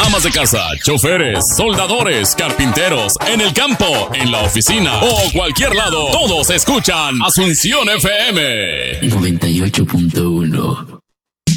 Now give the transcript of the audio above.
amas de casa, choferes, soldadores, carpinteros, en el campo, en la oficina o cualquier lado, todos escuchan Asunción FM 98.1.